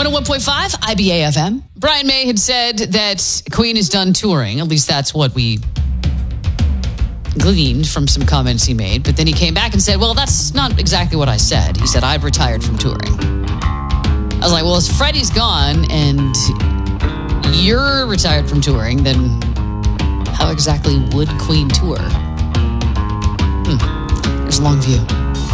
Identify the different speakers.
Speaker 1: 101.5 IBA FM. Brian May had said that Queen is done touring. At least that's what we gleaned from some comments he made. But then he came back and said, well, that's not exactly what I said. He said, I've retired from touring. I was like, well, if Freddie's gone and you're retired from touring, then how exactly would Queen tour? There's Longview.